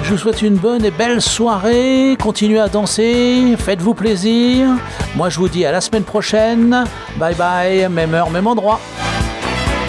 Je vous souhaite une bonne et belle soirée. Continuez à danser, faites-vous plaisir. Moi, je vous dis à la semaine prochaine. Bye bye, même heure, même endroit.